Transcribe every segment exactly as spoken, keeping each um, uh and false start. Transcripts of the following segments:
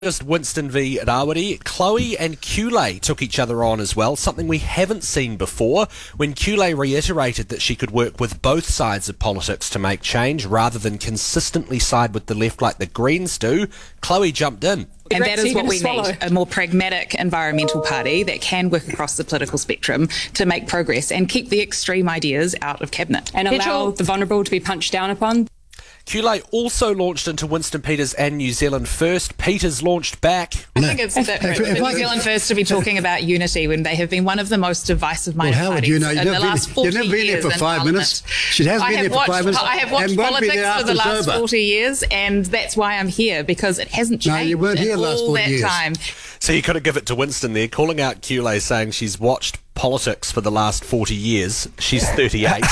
Just Winston v Rawiri, Chloe and Kule took each other on as well, something we haven't seen before, when Kule reiterated that she could work with both sides of politics to make change rather than consistently side with the left like the Greens do. Chloe jumped in. And that is what we need, a more pragmatic environmental party that can work across the political spectrum to make progress and keep the extreme ideas out of cabinet. And allow the vulnerable to be punched down upon. Kule also launched into Winston Peters and New Zealand First. Peters launched back. I think it's different for New Zealand First to be talking about unity when they have been one of the most divisive minded well, parties you know, in the last forty years. You've never been here for five minutes. She has been here for watched, five minutes. I have watched politics for the last over. forty years, and that's why I'm here, because it hasn't changed. No, you weren't here in last all forty that years. time. So you got to give it to Winston there, calling out Kule, saying she's watched politics for the last forty years. She's thirty-eight.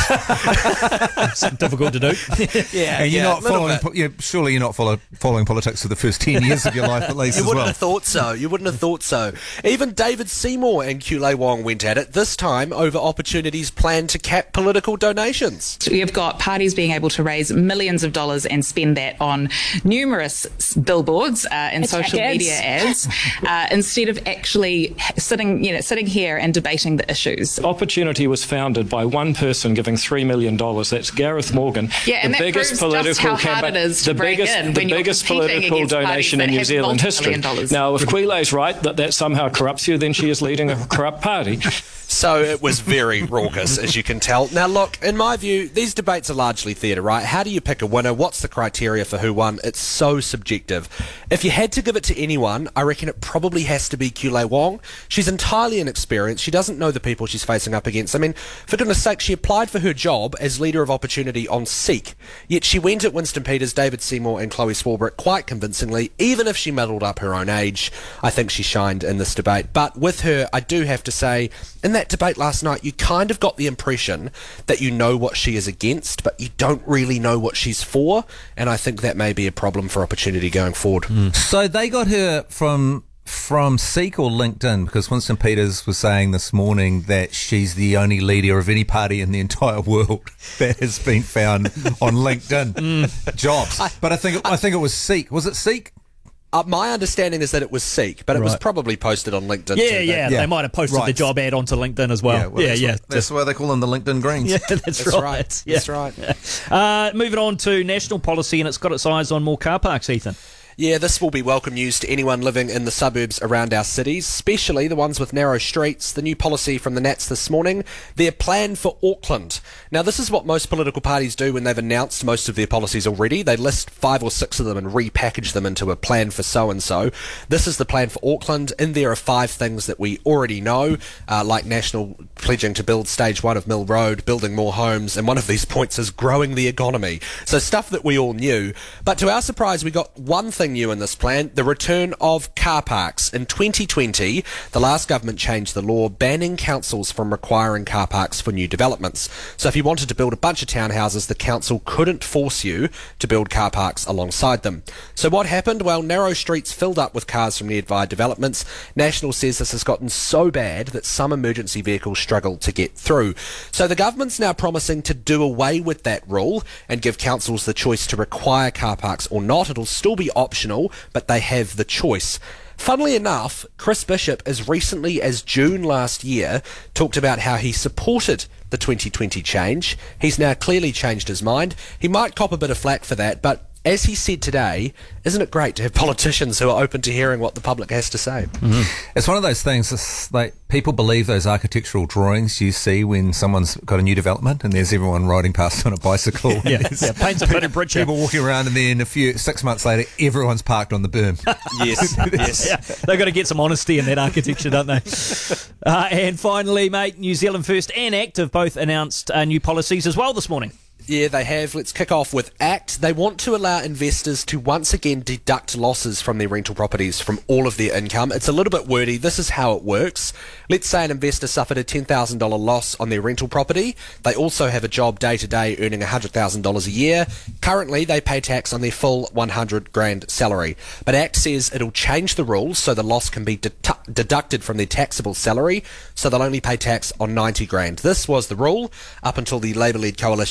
It's difficult to do. yeah, and you're yeah, not following. Po- you're, surely you're not follow, following politics for the first ten years of your life, at least. You as wouldn't well. have thought so. You wouldn't have thought so. Even David Seymour and Kule Wong went at it, this time over opportunities planned to cap political donations. So we have got parties being able to raise millions of dollars and spend that on numerous billboards uh, and Attack social ads. media ads, uh, instead of actually sitting, you know, sitting here and debating the issues. Opportunity was founded by one person giving three million dollars. That's Gareth Morgan. Yeah, and the that biggest proves political just how hard campaign, it is to the break biggest, in the when you're biggest competing political against parties donation that in New have Zealand history. multi-million dollars. Now, if Quile's right that that somehow corrupts you, then she is leading a corrupt party. So it was very raucous, as you can tell. Now, look, in my view, these debates are largely theatre, right? How do you pick a winner? What's the criteria for who won? It's so subjective. If you had to give it to anyone, I reckon it probably has to be Kule Wong. She's entirely inexperienced. She doesn't know the people she's facing up against. I mean, for goodness sake, she applied for her job as Leader of Opportunity on Seek. Yet she went at Winston Peters, David Seymour and Chloe Swarbrick quite convincingly. Even if she muddled up her own age, I think she shined in this debate. But with her, I do have to say, in that debate last night, you kind of got the impression that you know what she is against, but you don't really know what she's for, and I think that may be a problem for Opportunity going forward. Mm. So they got her from from Seek or LinkedIn, because Winston Peters was saying this morning that she's the only leader of any party in the entire world that has been found on LinkedIn mm. jobs. I, but I think it, I think it was Seek. Was it Seek? Uh, my understanding is that it was Seek, but it right. was probably posted on LinkedIn. Yeah, too, yeah, yeah. They might have posted right. the job ad onto LinkedIn as well. Yeah, well, yeah, that's yeah. What, that's why they call them the LinkedIn Greens. Yeah, that's, that's right. right. Yeah. That's right. Yeah. Uh, moving on to national policy, and it's got its eyes on more car parks, Ethan. Yeah, this will be welcome news to anyone living in the suburbs around our cities, especially the ones with narrow streets. The new policy from the Nats this morning, their plan for Auckland. Now, this is what most political parties do when they've announced most of their policies already. They list five or six of them and repackage them into a plan for so-and-so. This is the plan for Auckland. In there are five things that we already know, uh, like National pledging to build stage one of Mill Road, building more homes, and one of these points is growing the economy. So stuff that we all knew. But to our surprise, we got one thing new in this plan, the return of car parks. In twenty twenty, the last government changed the law banning councils from requiring car parks for new developments. So if you wanted to build a bunch of townhouses, the council couldn't force you to build car parks alongside them. So what happened? Well, narrow streets filled up with cars from nearby developments. National says this has gotten so bad that some emergency vehicles struggle to get through. So the government's now promising to do away with that rule and give councils the choice to require car parks or not. It'll still be optional, but they have the choice. Funnily enough, Chris Bishop, as recently as June last year, talked about how he supported the twenty twenty change. He's now clearly changed his mind. He might cop a bit of flack for that, but as he said today, isn't it great to have politicians who are open to hearing what the public has to say? Mm-hmm. It's one of those things, it's like people believe those architectural drawings you see when someone's got a new development and there's everyone riding past on a bicycle. yeah, yeah, paints a bit of bridge. People walking around, and then a few six months later, everyone's parked on the berm. yes, yes. Yeah, they've got to get some honesty in that architecture, don't they? Uh, and finally, mate, New Zealand First and ACT have both announced uh, new policies as well this morning. Yeah, they have. Let's kick off with ACT. They want to allow investors to once again deduct losses from their rental properties from all of their income. It's a little bit wordy. This is how it works. Let's say an investor suffered a ten thousand dollars loss on their rental property. They also have a job day to day earning one hundred thousand dollars a year. Currently, they pay tax on their full one hundred grand salary. But ACT says it'll change the rules so the loss can be dedu- deducted from their taxable salary, so they'll only pay tax on ninety grand. This was the rule up until the Labour-led coalition changed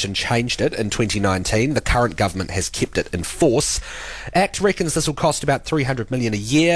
changed it in twenty nineteen. The current government has kept it in force. ACT reckons this will cost about three hundred million dollars a year.